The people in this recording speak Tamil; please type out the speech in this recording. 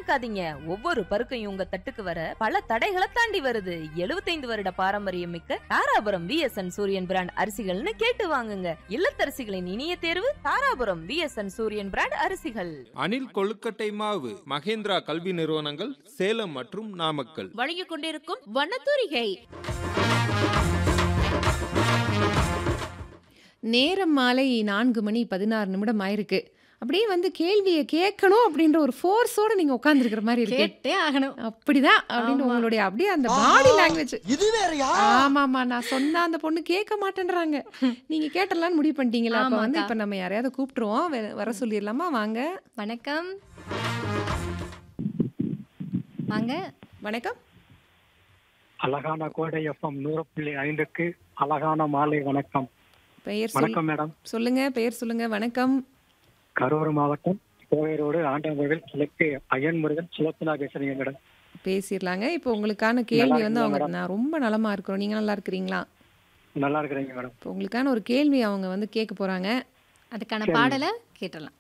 மறக்காதீங்க, ஒவ்வொரு பருக்கையும் உங்க தட்டுக்கு வர பல தடைகளை தாண்டி வருது. 75 வருட பாரம்பரியம் மிக்க தாராபுரம் விஎஸ்என் சூரியன் பிராண்ட் அரிசிகள்னு கேட்டு வாங்குங்க. இல்லத்தரசிகளின் இனிய தேர்வு தாராபுரம் விஎஸ்என் சூரியன் பிராண்ட் அரிசிகள். அணில் கொழுக்கட்டை மாவு மகேந்திரா கல்வி நிறுவனங்கள் சேலம் மற்றும் நாமக்கல் வழங்கிக் கொண்டிருக்கும் வண்ணத்தூரிகை. நேரம் மாலை 4:16 ஆயிருக்கு. அப்படியே வந்து கேள்வியை கேட்கணும் அப்படின்ற ஒரு ஃபோர்ஸோட நீங்க உட்கார்ந்துருக்கிற மாதிரி இருக்கு. கேட்டே ஆகணும். அப்படிதான் அப்படின்னு உங்களுடைய அப்படியே அந்த பாடி லாங்குவேஜ். இது வேறயா? ஆமாமா, நான் சொன்னா அந்த பொண்ணு கேட்க மாட்டேன்றாங்க. நீங்க கேட்டலான்னு முடிவு பண்ணிட்டீங்களா? அப்ப வந்து இப்ப நம்ம யாரையாவது கூப்பிட்டுருவோம், வர சொல்லிடலாமா? வாங்க. வணக்கம். வாங்க. வணக்கம். அழகான கோடை எஃப்எம் 100.5க்கு அழகான மாலை வணக்கம். பெயர் வணக்கம் மேடம். சொல்லுங்க, பெயர் சொல்லுங்க. வணக்கம். கரூர் மாவட்டம் கோவை ரோடு ஆண்டாங்கோவில் கிழக்கு அய்யன் முருகன் சுலோச்சனா பேசுறீங்க மேடம். பேசிடலாங்க. இப்போ உங்களுக்கான கேள்வி வந்து அவங்க, நான் ரொம்ப நலமா இருக்கிறோம், நீங்க நல்லா இருக்கிறீங்களா? நல்லா இருக்கிறீங்க மேடம். இப்போ உங்களுக்கான ஒரு கேள்வி அவங்க வந்து கேட்க போறாங்க. அதுக்கான பாடலை கேட்டலாம்.